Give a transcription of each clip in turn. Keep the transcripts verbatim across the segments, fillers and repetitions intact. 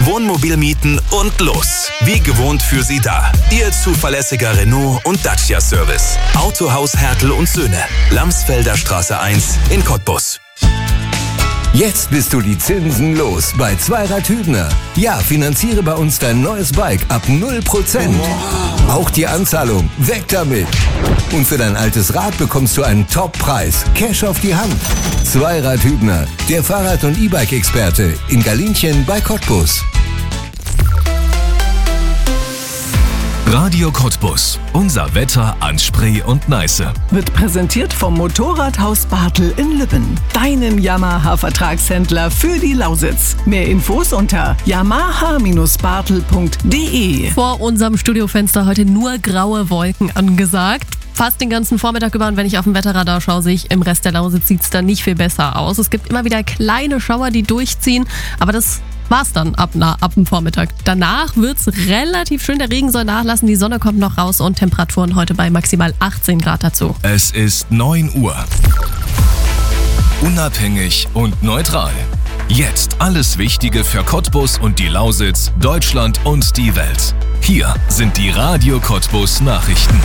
Wohnmobil mieten und los. Wie gewohnt für Sie da. Ihr zuverlässiger Renault und Dacia Service. Autohaus Hertel und Söhne. Lamsfelder Straße eins in Cottbus. Jetzt bist du die Zinsen los bei Zweirad Hübner. Ja, finanziere bei uns dein neues Bike ab null Prozent. Wow. Auch die Anzahlung, weg damit. Und für dein altes Rad bekommst du einen Top-Preis. Cash auf die Hand. Zweirad Hübner, der Fahrrad- und E-Bike-Experte in Galinchen bei Cottbus. Radio Cottbus. Unser Wetter an Spree und Neiße. Wird präsentiert vom Motorradhaus Bartel in Lübben. Deinem Yamaha-Vertragshändler für die Lausitz. Mehr Infos unter yamaha Bindestrich bartel Punkt de. Vor unserem Studiofenster heute nur graue Wolken angesagt. Fast den ganzen Vormittag über, und wenn ich auf dem Wetterradar schaue, sehe ich, im Rest der Lausitz sieht es dann nicht viel besser aus. Es gibt immer wieder kleine Schauer, die durchziehen, aber das war's dann ab, na, ab dem Vormittag. Danach wird's relativ schön, der Regen soll nachlassen, die Sonne kommt noch raus und Temperaturen heute bei maximal achtzehn Grad dazu. Es ist neun Uhr. Unabhängig und neutral. Jetzt alles Wichtige für Cottbus und die Lausitz, Deutschland und die Welt. Hier sind die Radio Cottbus Nachrichten.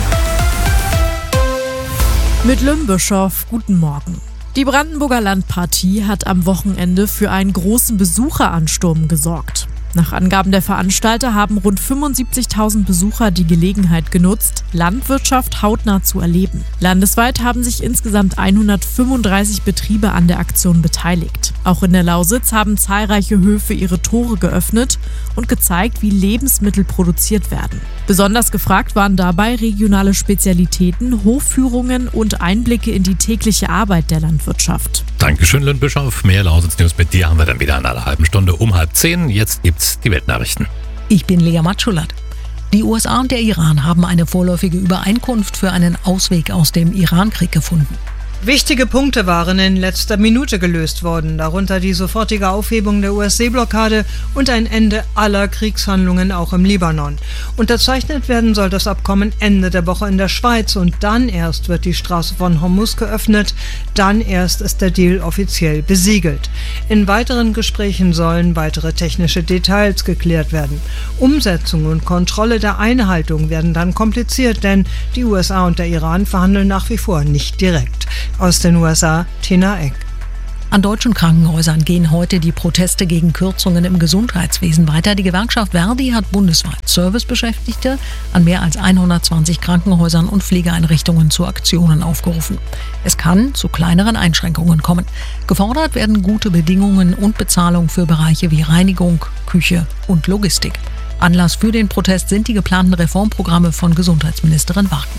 Mit Lümbischow, guten Morgen. Die Brandenburger Landpartie hat am Wochenende für einen großen Besucheransturm gesorgt. Nach Angaben der Veranstalter haben rund fünfundsiebzigtausend Besucher die Gelegenheit genutzt, Landwirtschaft hautnah zu erleben. Landesweit haben sich insgesamt hundertfünfunddreißig Betriebe an der Aktion beteiligt. Auch in der Lausitz haben zahlreiche Höfe ihre Tore geöffnet und gezeigt, wie Lebensmittel produziert werden. Besonders gefragt waren dabei regionale Spezialitäten, Hofführungen und Einblicke in die tägliche Arbeit der Landwirtschaft. Dankeschön, Lünd-Bischof. Mehr Lausitz-News mit dir haben wir dann wieder in einer halben Stunde um halb zehn. Jetzt gibt's die Weltnachrichten. Ich bin Lea Matschulat. Die U S A und der Iran haben eine vorläufige Übereinkunft für einen Ausweg aus dem Irankrieg gefunden. Wichtige Punkte waren in letzter Minute gelöst worden, darunter die sofortige Aufhebung der U S-Seeblockade und ein Ende aller Kriegshandlungen auch im Libanon. Unterzeichnet werden soll das Abkommen Ende der Woche in der Schweiz und dann erst wird die Straße von Hormuz geöffnet, dann erst ist der Deal offiziell besiegelt. In weiteren Gesprächen sollen weitere technische Details geklärt werden. Umsetzung und Kontrolle der Einhaltung werden dann kompliziert, denn die U S A und der Iran verhandeln nach wie vor nicht direkt. Aus den U S A, Tina Eck. An deutschen Krankenhäusern gehen heute die Proteste gegen Kürzungen im Gesundheitswesen weiter. Die Gewerkschaft Verdi hat bundesweit Servicebeschäftigte an mehr als hundertzwanzig Krankenhäusern und Pflegeeinrichtungen zu Aktionen aufgerufen. Es kann zu kleineren Einschränkungen kommen. Gefordert werden gute Bedingungen und Bezahlung für Bereiche wie Reinigung, Küche und Logistik. Anlass für den Protest sind die geplanten Reformprogramme von Gesundheitsministerin Warken.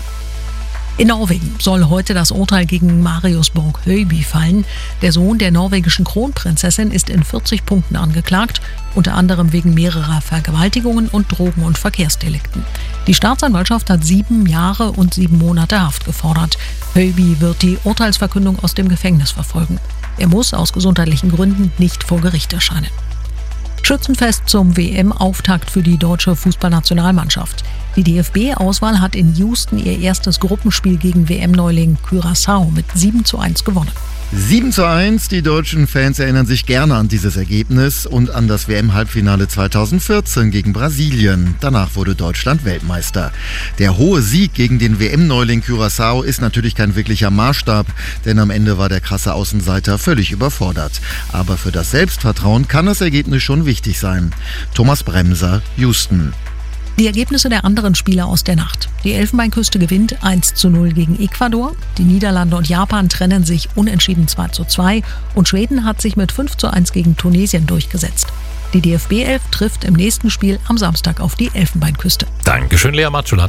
In Norwegen soll heute das Urteil gegen Marius Borg-Høiby fallen. Der Sohn der norwegischen Kronprinzessin ist in vierzig Punkten angeklagt, unter anderem wegen mehrerer Vergewaltigungen und Drogen- und Verkehrsdelikten. Die Staatsanwaltschaft hat sieben Jahre und sieben Monate Haft gefordert. Høiby wird die Urteilsverkündung aus dem Gefängnis verfolgen. Er muss aus gesundheitlichen Gründen nicht vor Gericht erscheinen. Schützenfest zum W M-Auftakt für die deutsche Fußballnationalmannschaft. Die D F B-Auswahl hat in Houston ihr erstes Gruppenspiel gegen W M-Neuling Curaçao mit sieben zu eins gewonnen. sieben zu eins, die deutschen Fans erinnern sich gerne an dieses Ergebnis und an das W M-Halbfinale zweitausendvierzehn gegen Brasilien. Danach wurde Deutschland Weltmeister. Der hohe Sieg gegen den W M-Neuling Curaçao ist natürlich kein wirklicher Maßstab, denn am Ende war der krasse Außenseiter völlig überfordert. Aber für das Selbstvertrauen kann das Ergebnis schon wichtig sein. Thomas Bremser, Houston. Die Ergebnisse der anderen Spiele aus der Nacht. Die Elfenbeinküste gewinnt eins zu null gegen Ecuador. Die Niederlande und Japan trennen sich unentschieden zwei zu zwei. Und Schweden hat sich mit fünf zu eins gegen Tunesien durchgesetzt. Die D F B elf trifft im nächsten Spiel am Samstag auf die Elfenbeinküste. Dankeschön, Lea Matschulat.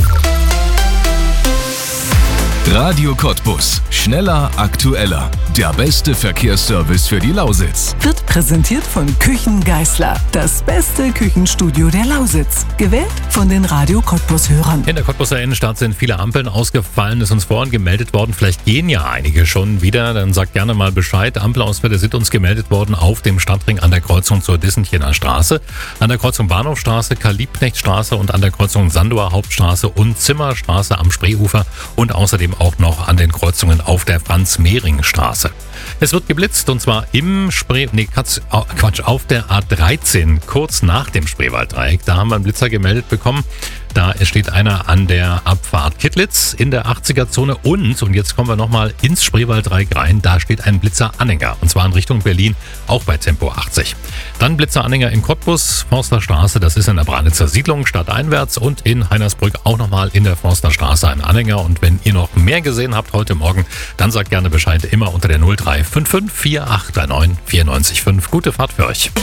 Radio Cottbus. Schneller, aktueller. Der beste Verkehrsservice für die Lausitz. Wird präsentiert von Küchen Geißler. Das beste Küchenstudio der Lausitz. Gewählt von den Radio Cottbus-Hörern. In der Cottbuser Innenstadt sind viele Ampeln ausgefallen, ist uns vorhin gemeldet worden. Vielleicht gehen ja einige schon wieder. Dann sagt gerne mal Bescheid. Ampelausfälle sind uns gemeldet worden auf dem Stadtring an der Kreuzung zur Dissenchener Straße, an der Kreuzung Bahnhofstraße, Karl-Liebknecht-Straße und an der Kreuzung Sandower Hauptstraße und Zimmerstraße am Spreeufer und außerdem auch noch an den Kreuzungen auf der Franz-Mehring-Straße. Es wird geblitzt und zwar im Spree, nee, Quatsch, auf der A dreizehn, kurz nach dem Spreewalddreieck. Da haben wir einen Blitzer gemeldet bekommen. Da steht einer an der Abfahrt Kittlitz in der achtziger-Zone und, und jetzt kommen wir nochmal ins Spreewalddreieck rein, da steht ein Blitzeranhänger und zwar in Richtung Berlin, auch bei Tempo achtzig. Dann Blitzeranhänger in Cottbus, Forsterstraße, das ist in der Branitzer Siedlung stadteinwärts und in Heinersbrück auch nochmal in der Forsterstraße ein Anhänger. Und wenn ihr noch mehr gesehen habt heute Morgen, dann sagt gerne Bescheid, immer unter der null drei fünf fünf vier acht drei neun vier neun fünf. Gute Fahrt für euch.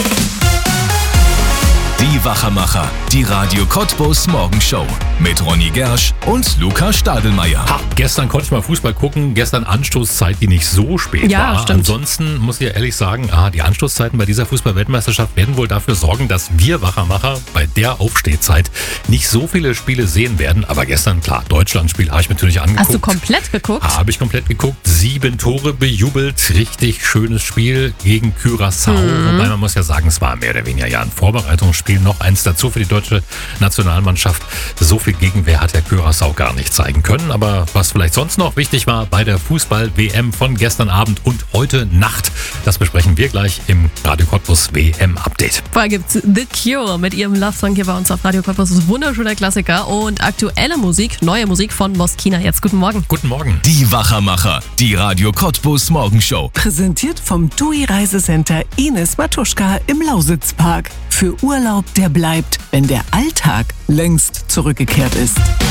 Die Wachermacher, die Radio Cottbus Morgenshow mit Ronny Gersch und Lukas Stadelmeier. Ha, gestern konnte ich mal Fußball gucken, gestern Anstoßzeit, die nicht so spät Ja, war. stimmt. Ansonsten muss ich ja ehrlich sagen, ah, die Anstoßzeiten bei dieser Fußball-Weltmeisterschaft werden wohl dafür sorgen, dass wir Wachermacher bei der Aufstehzeit nicht so viele Spiele sehen werden. Aber gestern, klar, Deutschlandspiel habe ich mir natürlich angeguckt. Hast du komplett geguckt? Habe ich komplett geguckt. Sieben Tore bejubelt. Richtig schönes Spiel gegen Curaçao. Mhm. Wobei man muss ja sagen, es war mehr oder weniger ja ein Vorbereitungsspiel. Noch eins dazu für die deutsche Nationalmannschaft. So viel Gegenwehr hat der Curaçao gar nicht zeigen können. Aber was vielleicht sonst noch wichtig war bei der Fußball-W M von gestern Abend und heute Nacht, das besprechen wir gleich im Radio Cottbus W M-Update. Vorher gibt's The Cure mit ihrem Love-Song hier bei uns auf Radio Cottbus. Das ist ein wunderschöner Klassiker und aktuelle Musik, neue Musik von Moskina. Jetzt guten Morgen. Guten Morgen. Die Wachermacher, die Radio Cottbus Morgenshow. Präsentiert vom T U I Reisecenter Ines Matuschka im Lausitzpark. Für Urlaub, der bleibt, wenn der Alltag längst zurückgekehrt ist.